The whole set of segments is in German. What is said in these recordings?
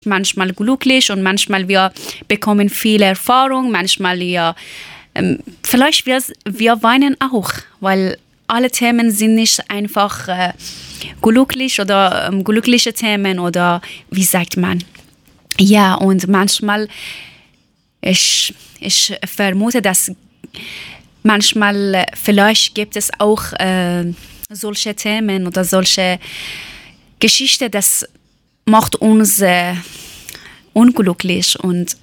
manchmal glücklich und manchmal wir bekommen viel Erfahrung, manchmal vielleicht wir weinen auch, weil alle Themen sind nicht einfach glücklich oder glückliche Themen oder wie sagt man. Ja, und manchmal ich vermute, dass manchmal vielleicht gibt es auch solche Themen oder solche Geschichten, das macht uns unglücklich und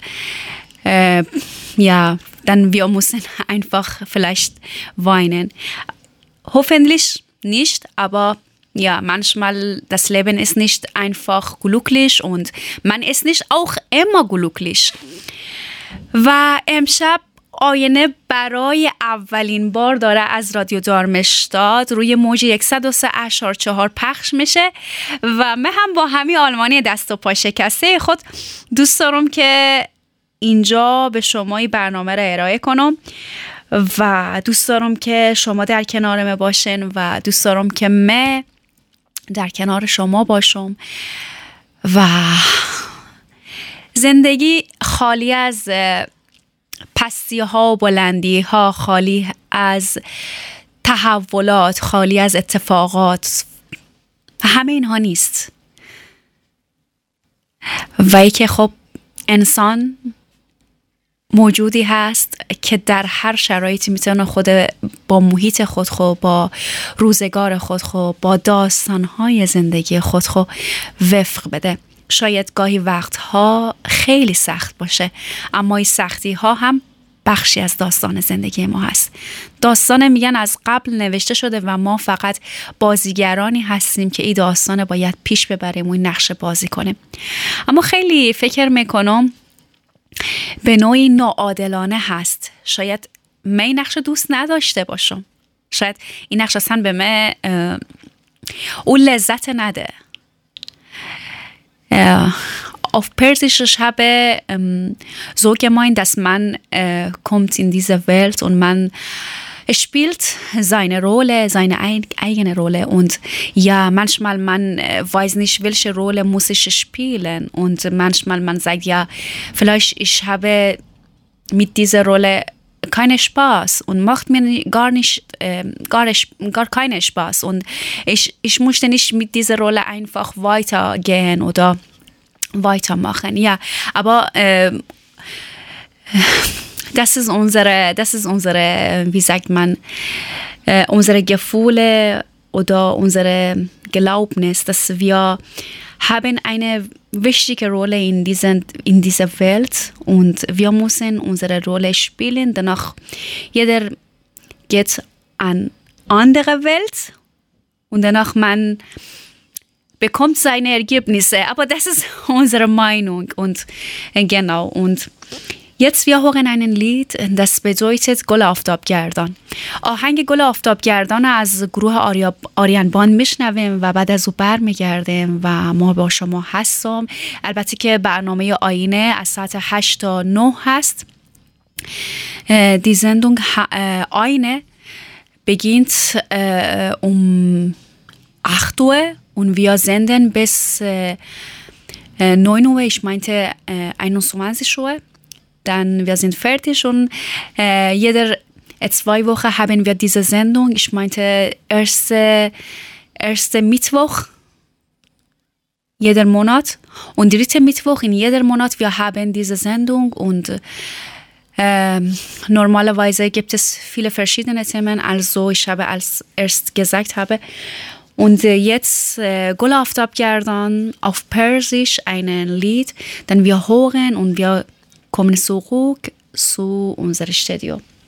ja, dann wir müssen einfach vielleicht weinen. Hoffentlich nicht, aber ja, manchmal das Leben ist nicht einfach glücklich und man ist nicht auch immer glücklich. و امشب آینه برای اولین بار داره از رادیو دارمشتاد روی موج 103.4 پخش میشه و من هم با همین آلمانی دست و پا شکسته خود دوست دارم که اینجا به شما این برنامه را ارائه کنم و دوست دارم که شما در کنار من باشین و دوست دارم که من در کنار شما باشم و زندگی خالی از پستی ها و بلندی ها، خالی از تحولات، خالی از اتفاقات، همه اینها نیست و ای که خب انسان موجودی هست که در هر شرایطی میتونه خود با محیط خود با روزگار خود با داستانهای زندگی خود وفق بده. شاید گاهی وقتها خیلی سخت باشه اما این سختی ها هم بخشی از داستان زندگی ما هست. داستان میگن از قبل نوشته شده و ما فقط بازیگرانی هستیم که این داستان باید پیش ببریم و این نقشه بازی کنیم. اما خیلی فکر میکنم به نوعی ناعادلانه هست. شاید من این نقشه دوست نداشته باشم، شاید این نقشه اصلا به من اون لذت نده. Auf Persisch, ich habe so gemeint, dass man kommt in diese Welt und man spielt seine Rolle, seine eigene Rolle und ja, manchmal man weiß nicht, welche Rolle muss ich spielen und manchmal man sagt, ja, vielleicht ich habe mit dieser Rolle keinen Spaß und macht mir gar keinen Spaß und ich möchte nicht mit dieser Rolle einfach weitergehen oder weitermachen. Ja, aber das ist unsere, wie sagt man, unsere Gefühle oder unsere Glaubnis, dass wir haben eine wichtige Rolle in dieser Welt und wir müssen unsere Rolle spielen. Danach jeder geht an andere Welt und danach man bekommt seine Ergebnisse. Aber das ist unsere Meinung und genau. Und jetzt wir hören ein Lied, das bedeutet گل آفتابگردان. آهنگ گل آفتابگردان از گروه آریان باند میشنویم و بعد از او برمیگردیم و ما با شما هستم. البته که برنامه آینه از ساعت 8 تا 9 هست. Die Sendung Eine beginnt um 8 Uhr und wir senden bis 9 Uhr, ich meinte 21 Uhr. Dann wir sind fertig und jeder 2 Wochen haben wir diese Sendung. Ich meinte erste Mittwoch jeder Monat und dritte Mittwoch in jeder Monat wir haben diese Sendung und normalerweise gibt es viele verschiedene Themen, also ich habe als erst gesagt habe und jetzt گل آفتابگردان auf Persisch ein Lied, dann wir hören und wir kommen zurück zu unserem Studio.